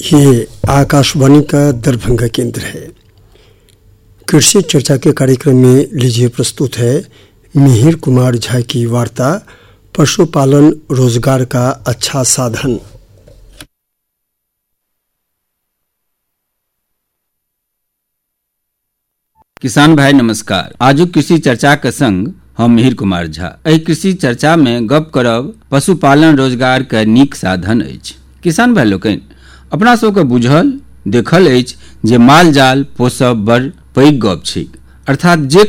ये आकाशवाणी का दरभंगा केंद्र है। कृषि चर्चा के कार्यक्रम में लीजिए प्रस्तुत है मिहिर कुमार झा की वार्ता पशुपालन रोजगार का अच्छा साधन। किसान भाई नमस्कार। आजू कृषि चर्चा के संग हम मिहिर कुमार झा। एहि कृषि चर्चा में गप करब पशुपालन रोजगार के नीक साधन अछि। किसान भाई लोकनि अपना सबके बुझल देखल अछि जे माल जाल पोसब बड़ पैघ गप छै। अर्थात जे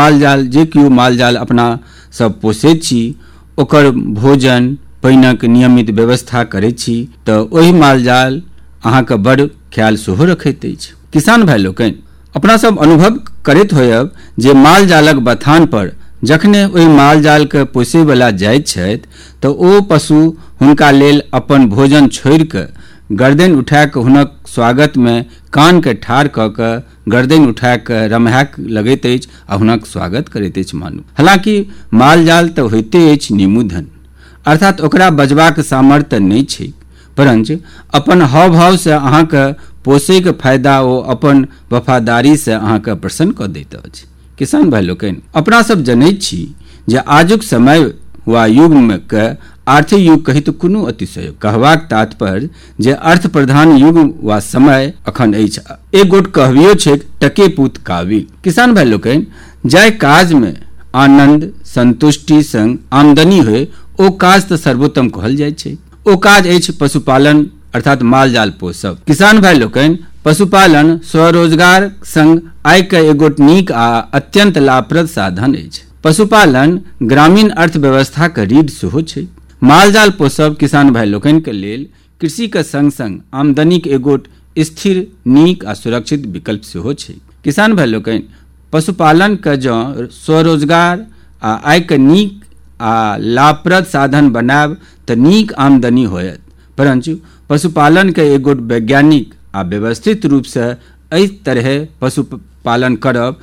केओ माल जाल अपना सब पोसैत छी ओकर भोजन पानिक नियमित व्यवस्था करैत छी तऽ ओहि माल जाल अहाँके बड़ ख्याल सेहो रखैत अछि। किसान भाई लोकनि अपना सब अनुभव करैत होयब जे माल जालक बथान पर जखने ओहि माल जाल के पोसै वाला जाइत छथि तऽ ओ पशु हुनका लेल अपन भोजन छोड़ि कऽ गर्दन उठा कऽ हुनक स्वागत में कान के ठाढ़ कऽ कऽ गर्दन उठा कऽ रमहाक लगैत अछि आ हुनक स्वागत करैत अछि मानू। हालांकि माल जाल तऽ होइते अछि निमुधन, अर्थात ओकरा बजबाक सामर्थ्य नहि छै, परंतु अपन हाव भाव से अहाँके पोसै के फायदा ओ अपन वफादारी से अहाँके प्रसन्न कऽ दैत अछि। किसान भाई लोकनि अपना सब जनैत छी जे आजुक समय वा युग में के आर्थिक युग कही तो कोनो अतिशय कहबाक तात्पर्य जे अर्थ प्रधान युग वा समय अखन अछि। एक गोट कहबियो छै टके पूत काबिल। किसान भाई लोकनि जाय काज में आनंद संतुष्टि संग आमदनी होय ओ काज तऽ सर्वोत्तम कहल जाइ छै। ओ काज अछि पशुपालन अर्थात माल जाल पोसब। किसान भाई लोकनि पशुपालन स्वरोजगार संग आय के एगो नीक आ अत्यंत लाभप्रद साधन अछि। पशुपालन ग्रामीण अर्थव्यवस्था के रीढ़ सेहो छै। माल जाल पोसब किसान भाई लोकनि के लेल कृषि के संग संग आमदनी के एगो स्थिर नीक आ सुरक्षित विकल्प सेहो छै। किसान भाई लोकनि पशुपालन के जँ स्वरोजगार आ आय के नीक आ लाभप्रद साधन बनायब तऽ नीक आमदनी होयत, परंतु पशुपालन के एगो वैज्ञानिक आ व्यवस्थित रूप से एहि तरह पशुपालन करब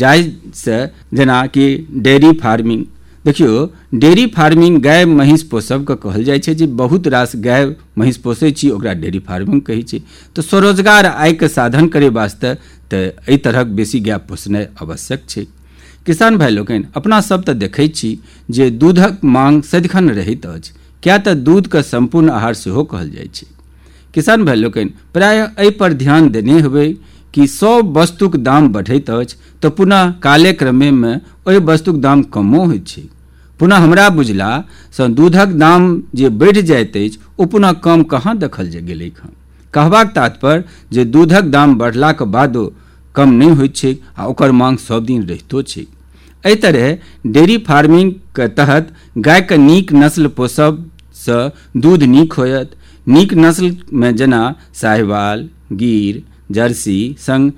जाहिसँ जेना कि डेयरी फार्मिंग। देखियो डेयरी फार्मिंग गाय महिष पोसब के कहल जाइ छै, जे बहुत रास गाय महिष पोसै छी ओकरा डेयरी फार्मिंग कहै छै। तऽ स्वरोजगार आय के साधन करे वास्ते तऽ एहि तरहक बेसी गाय पोसनाइ आवश्यक छै। किसान भाई लोकनि अपना सब तऽ देखै छी जे दूधक मांग सदिखन रहैत अछि, किया तऽ दूध के संपूर्ण आहार सेहो कहल जाइ छै। किसान भाई लोकनि प्राय एहि पर ध्यान देने हेबै कि सब वस्तुक दाम बढ़ैत अछि तऽ पुनः काले क्रमे में ओहि वस्तुक दाम कमो होइत छै। पुनः हमरा बुझला सँ दूधक दाम जे बढ़ि जाइत अछि ओ पुनः कम कहाँ देखल गेलै हँ। कहबाक तात्पर्य जे दूधक दाम बढ़लाक बादो कम नहि होइत छै आ ओकर मांग सब दिन रहितो छै। एहि तरह डेयरी फार्मिंग के तहत गाय के नीक नस्ल पोसब सँ दूध नीक होयत। नीक नस्ल में जेना साहिवाल, गिर, जर्सी संग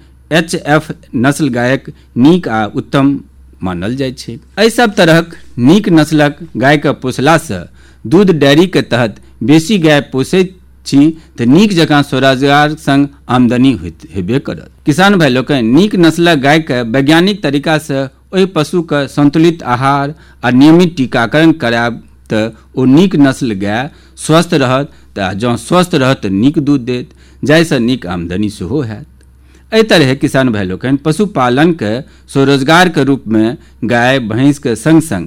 HF नस्ल गायक नीक आ उत्तम मानल जाइ छै। एहि सब तरहक नीक नस्लक गाय के पोसला से दूध डेयरी के तहत बेसी गाय पोसैत छी तऽ नीक जकाँ स्वरोजगार संग आमदनी हेबे करत। किसान भाई लोकनि नीक नस्लक गाय के वैज्ञानिक तरीका से ओहि पशु के संतुलित आहार आ नियमित टीकाकरण करायब तऽ ओ नीक नस्ल गाय स्वस्थ रहत, तऽ जँ स्वस्थ रहत तऽ नीक दूध देत, जाहिसँ नीक आमदनी सेहो हैत। एहि तरह किसान भाई लोकनि पशुपालन के स्वरोजगार के रूप में गाय भैंस के संग संग